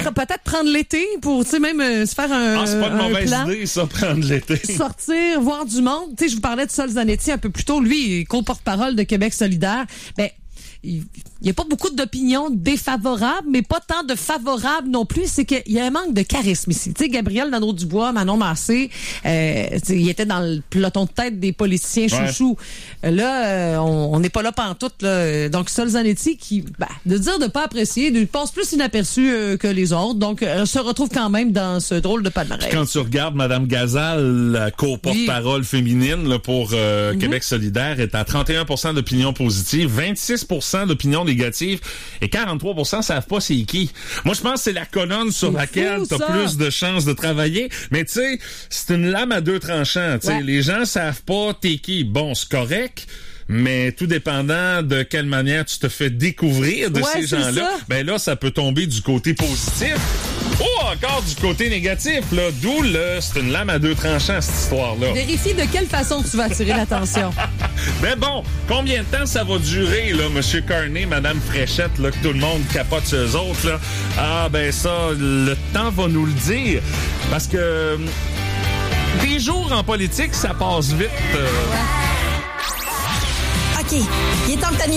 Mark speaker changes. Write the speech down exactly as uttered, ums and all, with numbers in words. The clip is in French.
Speaker 1: peut-être prendre l'été pour, tu sais, même euh, se faire un,
Speaker 2: ah, c'est pas une
Speaker 1: un
Speaker 2: mauvaise
Speaker 1: plan.
Speaker 2: idée, ça, prendre l'été.
Speaker 1: Sortir, voir du monde. Tu sais, je vous parlais de Sol Zanetti un peu plus tôt. Lui, il est co-porte-parole de Québec solidaire. Ben, il n'y a pas beaucoup d'opinions défavorables, mais pas tant de favorables non plus. C'est qu'il y a un manque de charisme ici. Tu sais, Gabriel Nadeau-Dubois, Manon Massé, euh, il était dans le peloton de tête des politiciens
Speaker 2: ouais.
Speaker 1: chouchous. Là, euh, on n'est pas là pantoute. Là. Donc, Sol Zanetti, qui, ben, de dire de pas apprécier, il passe plus inaperçu euh, que les autres. Donc, elle se retrouve quand même dans ce drôle de palmarès.
Speaker 2: Quand tu regardes Mme Gazal, la co-porte-parole oui. féminine là, pour euh, mm-hmm. Québec solidaire, est à trente et un pour cent d'opinion positive, vingt-six pour cent d'opinion négative et quarante-trois pour cent savent pas c'est qui. Moi, je pense que c'est la colonne sur
Speaker 1: c'est
Speaker 2: laquelle tu as plus de chances de travailler. Mais tu sais, c'est une lame à deux tranchants. Ouais. Les gens savent pas t'es qui. Bon, c'est correct. Mais tout dépendant de quelle manière tu te fais découvrir de
Speaker 1: ouais,
Speaker 2: ces gens-là,
Speaker 1: ça.
Speaker 2: ben là, ça peut tomber du côté positif. Oh, encore du côté négatif, là. D'où le, c'est une lame à deux tranchants, cette histoire-là.
Speaker 1: Vérifie de quelle façon tu vas attirer l'attention.
Speaker 2: Mais bon, combien de temps ça va durer, là, M. Carney, Mme Fréchette, là, que tout le monde capote sur eux autres, là? Ah, ben ça, le temps va nous le dire. Parce que des jours en politique, ça passe vite. Euh...
Speaker 3: OK, il est temps que t'animes